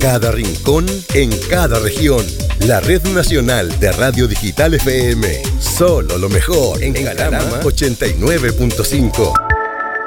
cada rincón, en cada región. La Red Nacional de Radio Digital FM. Solo lo mejor en Calama 89.5.